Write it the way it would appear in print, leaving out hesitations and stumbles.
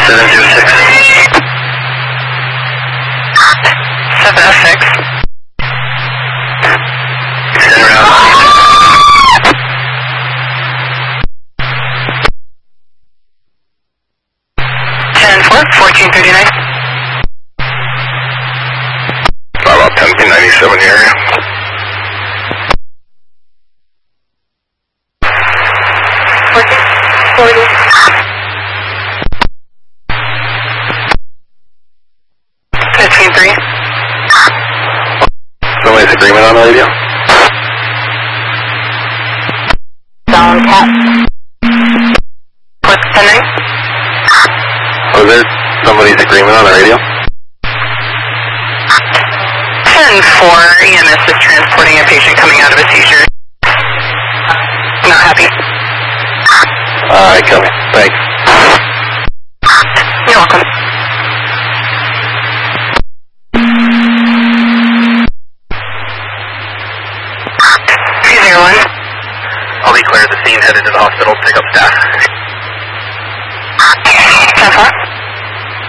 706. 706. Extend around. 1439. About 1097 area. 40. Somebody's agreement on the radio? Down cap. What's pending? Was there somebody's agreement on the radio? 10-4, EMS is transporting a patient coming out of a seizure. Not happy. Alright, coming. Thanks. You're welcome. 301. I'll be clear at the scene, headed to the hospital, pick up staff.